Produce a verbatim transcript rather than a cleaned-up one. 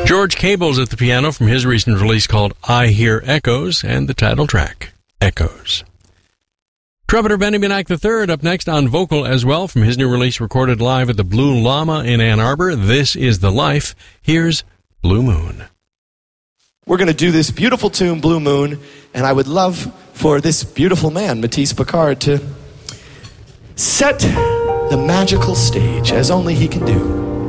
George Cable's at the piano from his recent release called I Hear Echoes, and the title track, Echoes. Trumpeter Benny Benack the third up next on vocal as well from his new release recorded live at the Blue Llama in Ann Arbor. This is the Life. Here's Blue Moon. We're going to do this beautiful tune, Blue Moon, and I would love for this beautiful man, Matisse Picard, to set the magical stage as only he can do.